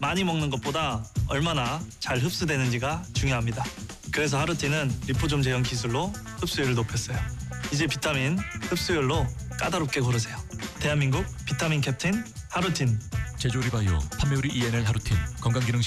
많이 먹는 것보다 얼마나 잘 흡수되는지가 중요합니다. 그래서 하루틴은 리포좀 제형 기술로 흡수율을 높였어요. 이제 비타민 흡수율로 까다롭게 고르세요. 대한민국 비타민 캡틴 하루틴. 제조리바이오 판매우리 ENL 하루틴 건강기능